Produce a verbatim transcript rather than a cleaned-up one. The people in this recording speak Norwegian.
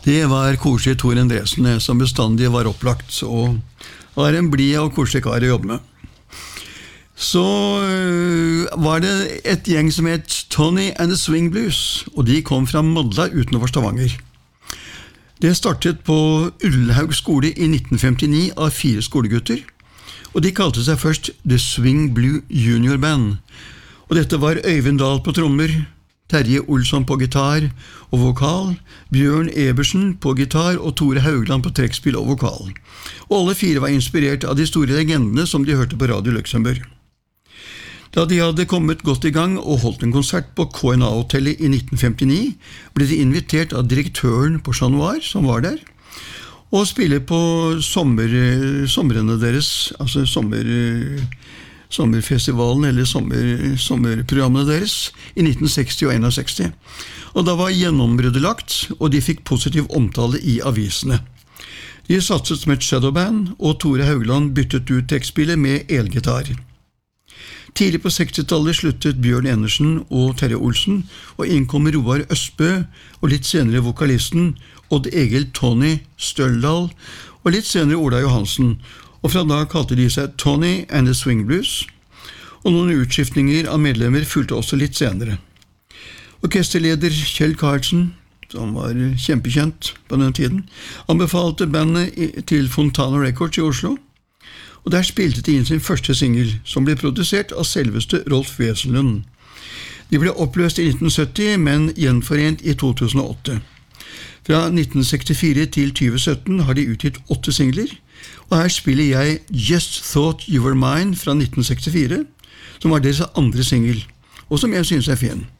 Det var koselig Tor Endresen, som bestandig var opplagt, og var en blid og koselig kar å jobbe med. Så var det et gjeng som het Tony and the Swing Blues, og de kom fra Madla utenfor Stavanger. Det startet på Ullhaug skole i nitten femtini av fire skolegutter, og de kalte seg først The Swing Blue Junior Band. Og dette var Øyvind Dahl på trommer, Terje Olsson på gitar og vokal, Bjørn Ebersen på gitar og Tore Haugland på trekkspill og vokal. Og alle fire var inspirert av de store legendene som de hørte på Radio Luxembourg. Da de hadde kommet godt i gang og holdt en konsert på K N A-hotellet i nitten femtini, ble de invitert av direktøren på Chat Noir, som var der, og spille på sommer, somrene deres, altså sommer... sommerfestivalen eller sommer, sommerprogrammene deres i nitten seksti og seksten. Og da var gjennombruddet lagt, og de fikk positiv omtale i avisene. De satset som et shadowband, og Tore Haugland byttet ut tekstspillet med elgitar. Tidlig på sekstitallet sluttet Bjørn Enersen og Terje Olsen, og innkom Roar Østbø, og litt senere vokalisten Odd Egil Tony Støldal, og litt senere Ola Johansen, og fra da kalte de seg Tony and the Swing Blues, og noen utskiftninger av medlemmer fulgte også litt senere. Orkesterleder Kjell Karlsen, som var kjempekjent på den tiden, anbefalte bandet til Fontana Records i Oslo, og der spilte de inn sin første single, som ble produsert av selveste Rolf Wesenlund. De ble oppløst i nitten sytti, men gjenforent i to tusen og åtte. Fra nitten sekstifire til tjue sytten har de utgitt åtte singler, og her spiller jeg Just Thought You Were Mine fra nitten sekstifire, som var deres andre single, og som jeg synes er fin.